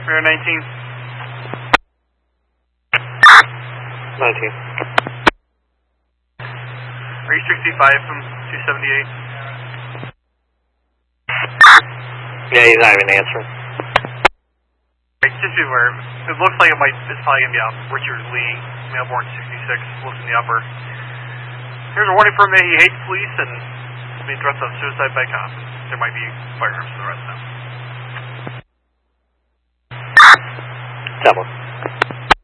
Rear 19. 19. Are you 65 from 278? Yeah, he's not even answering. Just be aware, it looks like it's probably going to be out Richard Lee, Melbourne 66, looks in the upper. Here's a warning from him. He hates police and is being threats of suicide by cops. There might be firearms for the rest of them. Tell him.